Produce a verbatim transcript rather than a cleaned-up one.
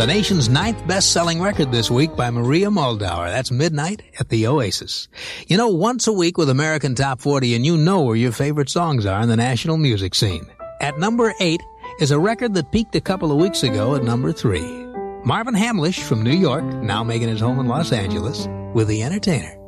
The nation's ninth best-selling record this week by Maria Muldaur. That's Midnight at the Oasis. You know, once a week with American Top forty, and you know where your favorite songs are in the national music scene. At number eight is a record that peaked a couple of weeks ago at number three. Marvin Hamlisch from New York, now making his home in Los Angeles, with The Entertainer.